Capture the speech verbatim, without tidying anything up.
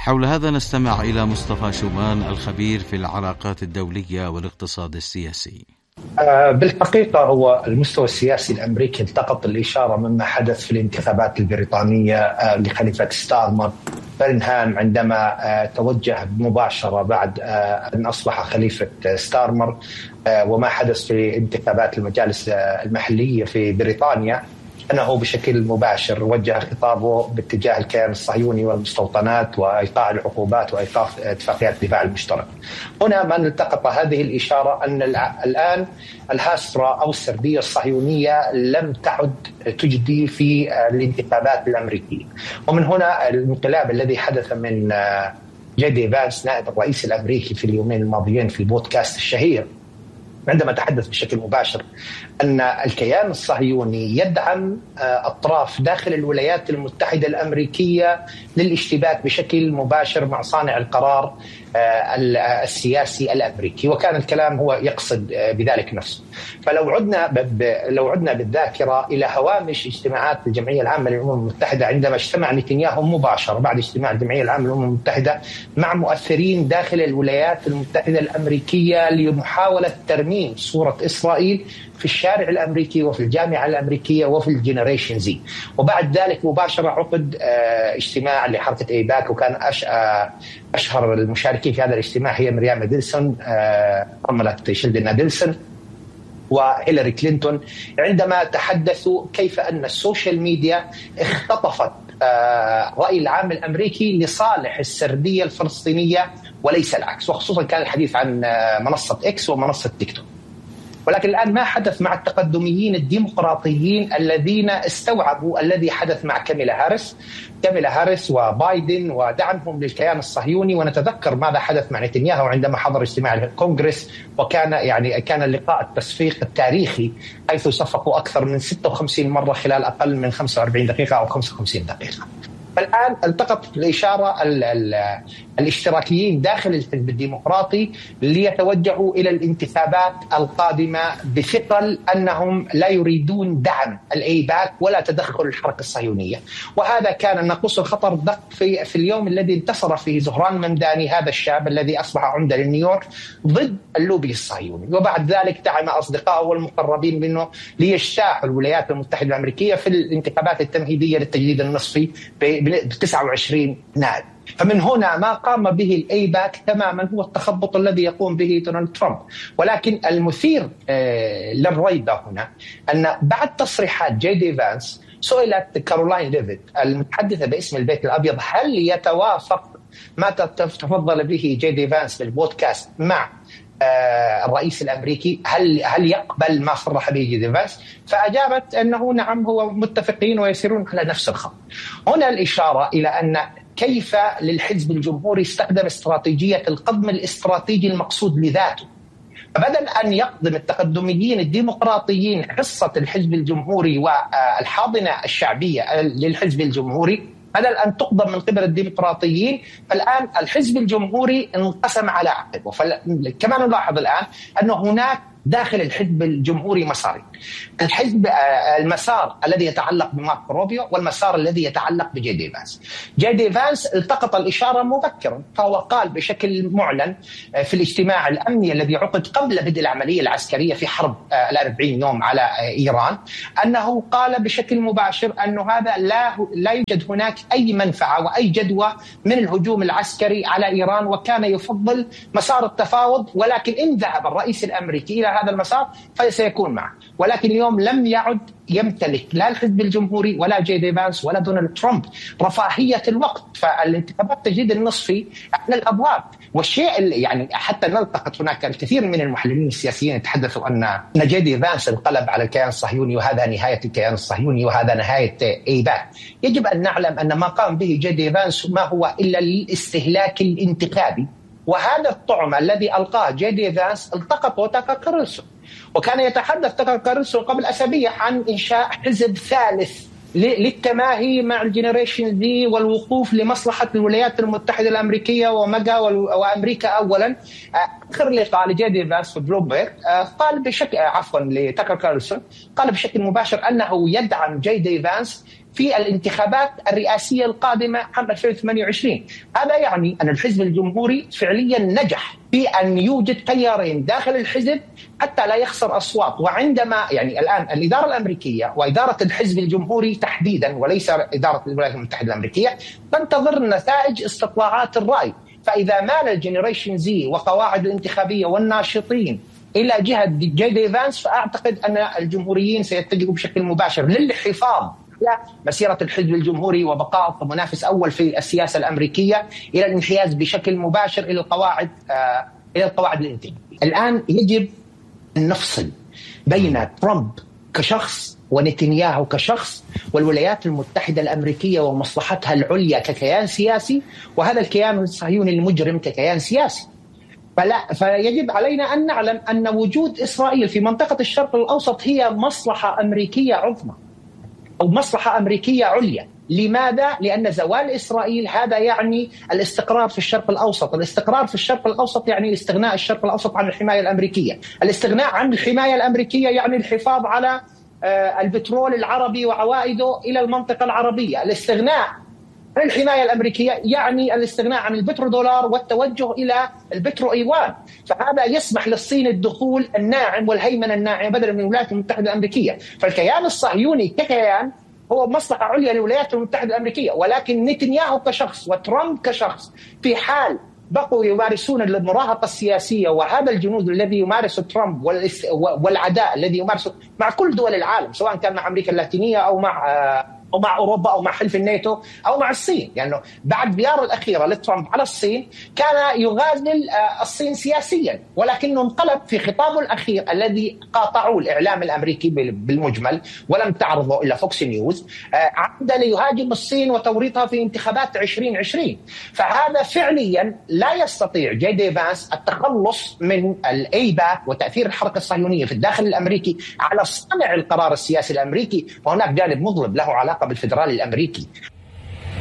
حول هذا نستمع إلى مصطفى شومان الخبير في العلاقات الدولية والاقتصاد السياسي. بالحقيقة هو المستوى السياسي الأمريكي التقط الإشارة مما حدث في الانتخابات البريطانية لخليفة ستارمر برنهام عندما توجه مباشرة بعد أن أصبح خليفة ستارمر، وما حدث في انتخابات المجالس المحلية في بريطانيا أنه بشكل مباشر وجه خطابه باتجاه الكيان الصهيوني والمستوطنات وإيقاع العقوبات وإيقاف اتفاقيات الدفاع المشترك. هنا ما نلتقط هذه الإشارة أن الآن الهاسرة أو السردية الصهيونية لم تعد تجدي في الانتخابات الأمريكية. ومن هنا الانقلاب الذي حدث من جي دي فانس نائب الرئيس الأمريكي في اليومين الماضيين في البودكاست الشهير، عندما تحدث بشكل مباشر أن الكيان الصهيوني يدعم أطراف داخل الولايات المتحدة الأمريكية للاشتباك بشكل مباشر مع صانع القرار السياسي الأمريكي، وكان الكلام هو يقصد بذلك نفسه. فلو عدنا لو عدنا بالذاكرة إلى هوامش اجتماعات الجمعية العامة للأمم المتحدة عندما اجتمع نتنياهو مباشرة بعد اجتماع الجمعية العامة للأمم المتحدة مع مؤثرين داخل الولايات المتحدة الأمريكية لمحاولة ترميم صورة إسرائيل في الشارع الأمريكي وفي الجامعة الأمريكية وفي الجنريشن زي. وبعد ذلك مباشرة عقد اجتماع لحركة ايباك، وكان أشهر المشاركين في هذا الاجتماع هي مريم ديلسون عملة شيلدنا ديلسون وهيلاري كلينتون، عندما تحدثوا كيف أن السوشيال ميديا اختطفت رأي العام الأمريكي لصالح السردية الفلسطينية وليس العكس، وخصوصا كان الحديث عن منصة إكس ومنصة تيك توك. ولكن الآن ما حدث مع التقدميين الديمقراطيين الذين استوعبوا الذي حدث مع كاميلا هاريس كاميلا هاريس وبايدن ودعمهم للكيان الصهيوني. ونتذكر ماذا حدث مع نتنياهو عندما حضر اجتماع الكونغرس، وكان يعني كان اللقاء التصفيق التاريخي حيث صفقوا أكثر من ستة وخمسين مرة خلال أقل من خمسة وأربعين دقيقة أو خمسة وخمسين دقيقة. فالآن التقط الإشارة ال ال الاشتراكيين داخل الحزب الديمقراطي ليتوجهوا إلى الانتخابات القادمة بثقل أنهم لا يريدون دعم الأيباك ولا تدخل الحركة الصهيونية. وهذا كان ناقوس الخطر دق في, في اليوم الذي انتصر فيه زهران ممداني، هذا الشاب الذي أصبح عمدة لنيويورك ضد اللوبي الصهيوني، وبعد ذلك دعم أصدقائه والمقربين منه ليجتاحوا الولايات المتحدة الأمريكية في الانتخابات التمهيدية للتجديد النصفي ب تسعة وعشرين نائب. فمن هنا ما قام به الأيباك تماما هو التخبط الذي يقوم به دونالد ترامب. ولكن المثير للريبة هنا أن بعد تصريحات جي دي فانس سئلت كارولاين ليفيت المتحدثة باسم البيت الأبيض هل يتوافق ما تفضل به جي دي فانس بالبودكاست مع الرئيس الأمريكي، هل هل يقبل ما صرح به جي دي فانس؟ فأجابت أنه نعم، هو متفقين ويسيرون على نفس الخط. هنا الإشارة إلى أن كيف للحزب الجمهوري استخدم استراتيجية القضم الاستراتيجي المقصود لذاته، فبدل أن يقضم التقدميين الديمقراطيين حصة الحزب الجمهوري والحاضنة الشعبية للحزب الجمهوري، بدل أن تقضم من قبل الديمقراطيين، فالآن الحزب الجمهوري انقسم على عقبه. كما نلاحظ الآن أن هناك داخل الحزب الجمهوري مسارين، الحزب المسار الذي يتعلق بماركو روبيو والمسار الذي يتعلق بجي دي فانس. جي دي فانس التقط الإشارة مبكرا، فهو قال بشكل معلن في الاجتماع الأمني الذي عقد قبل بدء العملية العسكرية في حرب الأربعين يوم على إيران، أنه قال بشكل مباشر أنه هذا لا لا يوجد هناك أي منفعة وأي جدوى من الهجوم العسكري على إيران، وكان يفضل مسار التفاوض، ولكن إن ذهب الرئيس الأمريكي إلى هذا المسار فسيكون معه. ولكن اليوم لم يعد يمتلك لا الحزب الجمهوري ولا جي دي فانس ولا دونالد ترامب رفاهية الوقت، فالانتخابات التجديد النصفي على الأبواب. والشيء اللي يعني حتى نلتقط هناك الكثير من المحللين السياسيين يتحدثوا أن جي دي فانس انقلب على الكيان الصهيوني وهذا نهاية الكيان الصهيوني وهذا نهاية ايباك. يجب أن نعلم أن ما قام به جي دي فانس ما هو إلا الاستهلاك الانتخابي، وهذا الطعم الذي ألقاه جي دي فانس التقطه تاكر كارلسون، وكان يتحدث تاكر كارلسون قبل أسابيع عن إنشاء حزب ثالث للتماهي مع الجنريشن دي والوقوف لمصلحة الولايات المتحدة الأمريكية ومجا وأمريكا أولا. آخر لقاء لجي دي فانس في بلومبرج قال بشكل عفوا لتاكر كارلسون قال بشكل مباشر أنه يدعم جي دي فانس في الانتخابات الرئاسية القادمة عام ألفين وثمانية وعشرين. هذا يعني أن الحزب الجمهوري فعليا نجح في أن يوجد تيارين داخل الحزب حتى لا يخسر أصوات. وعندما يعني الآن الإدارة الأمريكية وإدارة الحزب الجمهوري تحديدا وليس إدارة الولايات المتحدة الأمركية تنتظر نتائج استطلاعات الرأي. فإذا مال الجنريشن زي وقواعد الانتخابية والناشطين إلى جهة جي دي فانس، فأعتقد أن الجمهوريين سيتجهوا بشكل مباشر للحفاظ على مسيرة الحزب الجمهوري وبقاء كمنافس أول في السياسة الأمريكية إلى الانحياز بشكل مباشر إلى القواعد آه إلى القواعد الانتخابية. الآن يجب أن نفصل بين ترامب كشخص ونتنياهو كشخص والولايات المتحدة الأمريكية ومصلحتها العليا ككيان سياسي، وهذا الكيان الصهيوني المجرم ككيان سياسي. فلا فيجب علينا أن نعلم أن وجود إسرائيل في منطقة الشرق الأوسط هي مصلحة أمريكية عظمى أو مصلحة أمريكية عليا. لماذا؟ لأن زوال إسرائيل هذا يعني الاستقرار في الشرق الأوسط. الاستقرار في الشرق الأوسط يعني استغناء الشرق الأوسط عن الحماية الأمريكية. الاستغناء عن الحماية الأمريكية يعني الحفاظ على البترول العربي وعوائده إلى المنطقة العربية. الاستغناء عن الحماية الأمريكية يعني الاستغناء عن البترودولار والتوجه إلى البترو إيوان. فهذا يسمح للصين الدخول الناعم والهيمنة الناعمة بدلا من الولايات المتحدة الأمريكية. فالكيان الصهيوني ككيان هو مصلحة عليا للولايات المتحدة الأمريكية، ولكن نتنياهو كشخص وترامب كشخص في حال بقوا يمارسون المراهقة السياسية وهذا الجنود الذي يمارس ترامب والعداء الذي يمارسه مع كل دول العالم سواء كان مع أمريكا اللاتينية أو مع أو مع أوروبا أو مع حلف الناتو أو مع الصين. يعني بعد زيارة الأخيرة لترامب على الصين كان يغازل الصين سياسيا، ولكنه انقلب في خطابه الأخير الذي قاطعوه الإعلام الأمريكي بالمجمل ولم تعرضه إلا فوكس نيوز، عاد ليهاجم الصين وتوريطها في انتخابات عشرين عشرين. فهذا فعليا لا يستطيع جي دي فانس التخلص من الإيباء وتأثير الحركة الصهيونية في الداخل الأمريكي على صانع القرار السياسي الأمريكي، وهناك جانب مظلم له علاقة بالفدرالي الأمريكي.